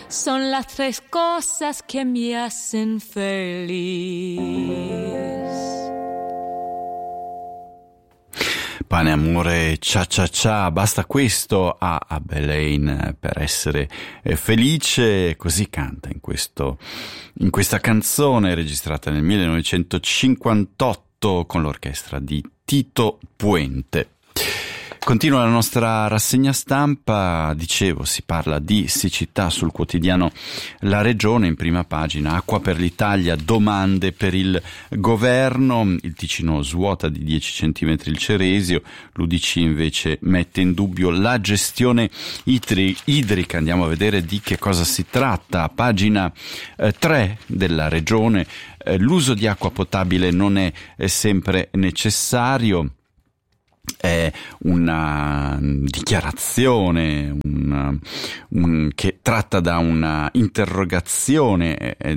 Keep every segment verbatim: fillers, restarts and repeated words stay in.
son las tres cosas que me hacen feliz. Pane, amore, cia cia cia, basta questo a Abelaine per essere felice, così canta in questo, in questa canzone registrata nel millenovecentocinquantotto con l'orchestra di Tito Puente. Continua la nostra rassegna stampa, dicevo, si parla di siccità sul quotidiano La Regione, in prima pagina, acqua per l'Italia, domande per il governo, il Ticino svuota di dieci centimetri il Ceresio, l'U D C invece mette in dubbio la gestione idri- idrica, andiamo a vedere di che cosa si tratta, pagina eh, tre della Regione, eh, l'uso di acqua potabile non è, è sempre necessario. È una dichiarazione una, un, che tratta da una interrogazione eh,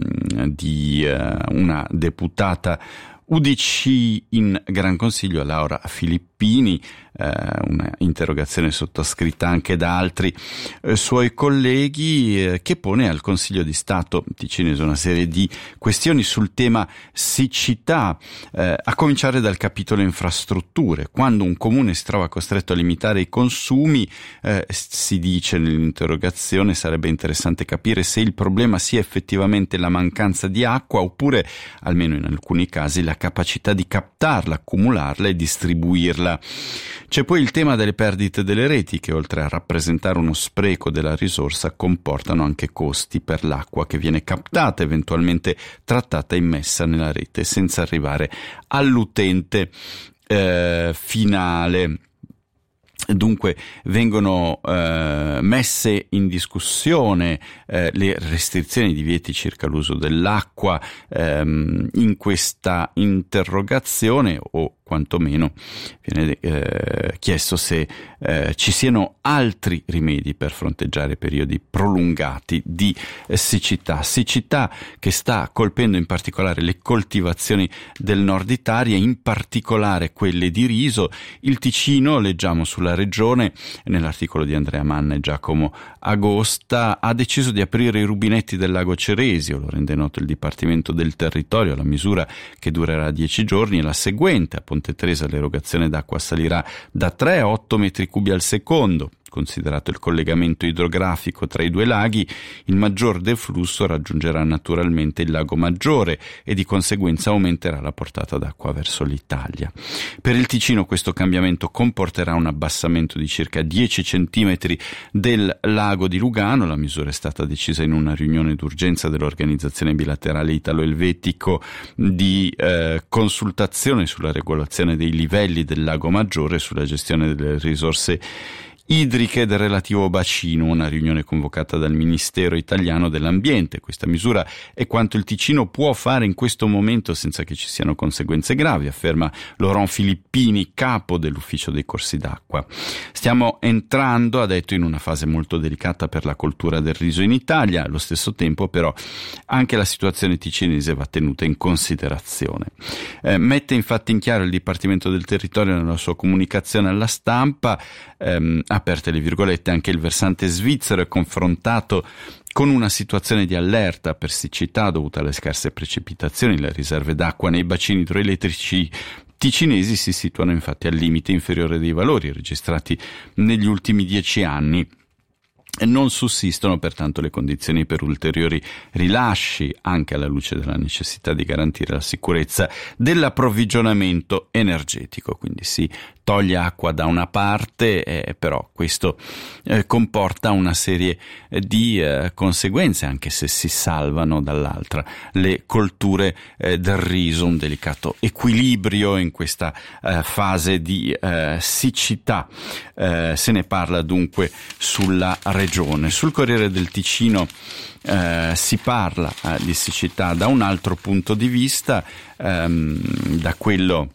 di eh, una deputata U D C in Gran Consiglio, Laura Filippini, eh, una interrogazione sottoscritta anche da altri eh, suoi colleghi, eh, che pone al Consiglio di Stato ticinese una serie di questioni sul tema siccità, eh, a cominciare dal capitolo infrastrutture. Quando un comune si trova costretto a limitare i consumi, eh, si dice nell'interrogazione, sarebbe interessante capire se il problema sia effettivamente la mancanza di acqua oppure, almeno in alcuni casi, la capacità di captarla, accumularla e distribuirla. C'è poi il tema delle perdite delle reti che, oltre a rappresentare uno spreco della risorsa, comportano anche costi per l'acqua che viene captata, eventualmente trattata e immessa nella rete senza arrivare all'utente eh, finale. Dunque vengono eh, messe in discussione eh, le restrizioni, i divieti circa l'uso dell'acqua ehm, in questa interrogazione, o quantomeno viene eh, chiesto se eh, ci siano altri rimedi per fronteggiare periodi prolungati di eh, siccità. Siccità che sta colpendo in particolare le coltivazioni del nord Italia, in particolare quelle di riso. Il Ticino, leggiamo sulla Regione, nell'articolo di Andrea Manna e Giacomo Agosta, ha deciso di aprire i rubinetti del lago Ceresio, lo rende noto il Dipartimento del Territorio. La misura, che durerà dieci giorni, è la seguente: a Ponte Tresa l'erogazione d'acqua salirà da tre a otto metri cubi al secondo. Considerato il collegamento idrografico tra i due laghi, il maggior deflusso raggiungerà naturalmente il lago Maggiore e di conseguenza aumenterà la portata d'acqua verso l'Italia. Per il Ticino questo cambiamento comporterà un abbassamento di circa dieci centimetri del lago di Lugano. La misura è stata decisa in una riunione d'urgenza dell'Organizzazione Bilaterale Italo-Elvetico di eh, consultazione sulla regolazione dei livelli del lago Maggiore e sulla gestione delle risorse idriche del relativo bacino, una riunione convocata dal Ministero italiano dell'Ambiente. Questa misura è quanto il Ticino può fare in questo momento senza che ci siano conseguenze gravi, afferma Laurent Filippini, capo dell'ufficio dei corsi d'acqua. Stiamo entrando, ha detto, in una fase molto delicata per la coltura del riso in Italia. Allo stesso tempo però anche la situazione ticinese va tenuta in considerazione. Eh, mette infatti in chiaro il Dipartimento del Territorio nella sua comunicazione alla stampa, ehm, aperte le virgolette, anche il versante svizzero è confrontato con una situazione di allerta per siccità dovuta alle scarse precipitazioni. Le riserve d'acqua nei bacini idroelettrici ticinesi si situano infatti al limite inferiore dei valori registrati negli ultimi dieci anni. Non sussistono pertanto le condizioni per ulteriori rilasci, anche alla luce della necessità di garantire la sicurezza dell'approvvigionamento energetico. Quindi si toglie acqua da una parte, eh, però questo eh, comporta una serie eh, di eh, conseguenze, anche se si salvano dall'altra le colture eh, del riso, un delicato equilibrio in questa eh, fase di eh, siccità. Eh, se ne parla dunque sulla Regione. Sul Corriere del Ticino eh, si parla eh, di siccità da un altro punto di vista, ehm, da quello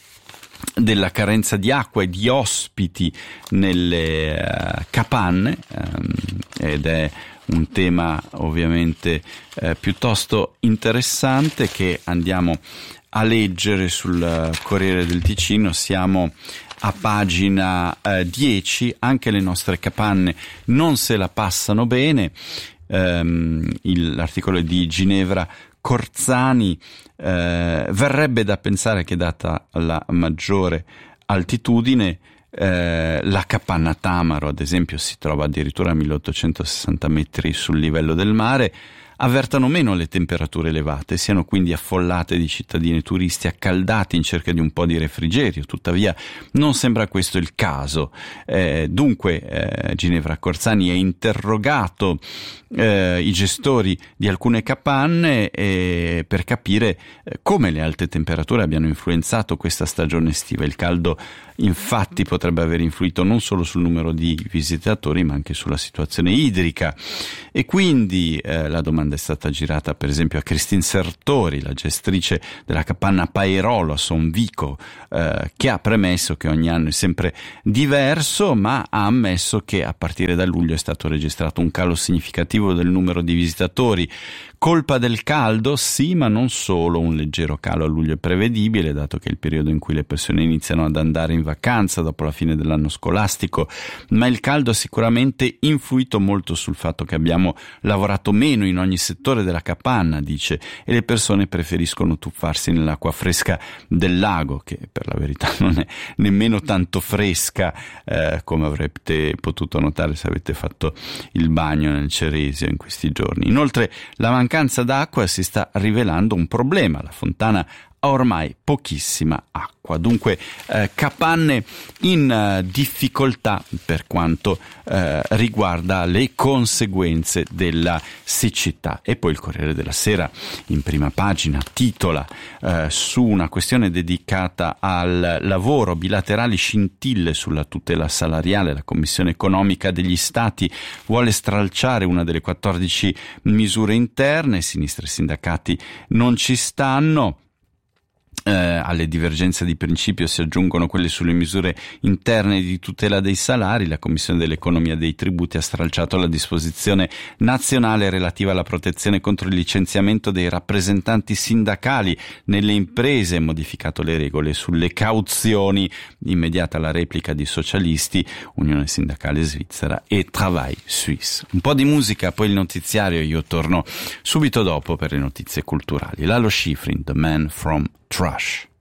della carenza di acqua e di ospiti nelle uh, capanne, um, ed è un tema ovviamente eh, piuttosto interessante che andiamo a leggere sul Corriere del Ticino. Siamo a pagina eh, dieci, anche le nostre capanne non se la passano bene. ehm, il, l'articolo di Ginevra Corzani, eh, verrebbe da pensare che, data la maggiore altitudine, eh, la capanna Tamaro, ad esempio, si trova addirittura a milleottocentosessanta metri sul livello del mare, avvertano meno le temperature elevate, siano quindi affollate di cittadini e turisti accaldati in cerca di un po' di refrigerio. Tuttavia non sembra questo il caso. Eh, dunque eh, Ginevra Corzani ha interrogato eh, i gestori di alcune capanne eh, per capire eh, come le alte temperature abbiano influenzato questa stagione estiva. Il caldo infatti potrebbe aver influito non solo sul numero di visitatori ma anche sulla situazione idrica, e quindi eh, la domanda è stata girata per esempio a Christine Sertori, la gestrice della capanna Pairolo a Sonvico, eh, che ha premesso che ogni anno è sempre diverso, ma ha ammesso che a partire da luglio è stato registrato un calo significativo del numero di visitatori. Colpa del caldo? Sì, ma non solo. Un leggero calo a luglio è prevedibile, dato che è il periodo in cui le persone iniziano ad andare in vacanza dopo la fine dell'anno scolastico, ma il caldo ha sicuramente influito molto sul fatto che abbiamo lavorato meno in ogni settore della capanna, dice, e le persone preferiscono tuffarsi nell'acqua fresca del lago, che per la verità non è nemmeno tanto fresca, eh, come avrete potuto notare se avete fatto il bagno nel Ceresio in questi giorni. Inoltre la mancanza d'acqua si sta rivelando un problema. La fontana ha ormai pochissima acqua, dunque eh, capanne in uh, difficoltà per quanto eh, riguarda le conseguenze della siccità. E poi il Corriere della Sera in prima pagina titola eh, su una questione dedicata al lavoro: bilaterali scintille sulla tutela salariale. La Commissione economica degli Stati vuole stralciare una delle quattordici misure interne, sinistra e sindacati non ci stanno. Eh, alle divergenze di principio si aggiungono quelle sulle misure interne di tutela dei salari. La Commissione dell'Economia dei Tributi ha stralciato la disposizione nazionale relativa alla protezione contro il licenziamento dei rappresentanti sindacali nelle imprese, modificato le regole sulle cauzioni. Immediata la replica di Socialisti, Unione Sindacale Svizzera e Travail Suisse. Un po' di musica, poi il notiziario, io torno subito dopo per le notizie culturali. Lalo Schifrin, The Man from Trash.